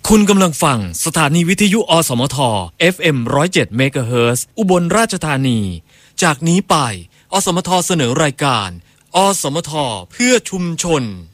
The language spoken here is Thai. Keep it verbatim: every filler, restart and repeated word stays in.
คุณกำลังฟังสถานีวิทยุอสมท เอฟ เอ็ม หนึ่งศูนย์เจ็ด เมกะเฮิรตซ์ อุบลราชธานีจากนี้ไปอสมทเสนอรายการอสมทเพื่อชุมชน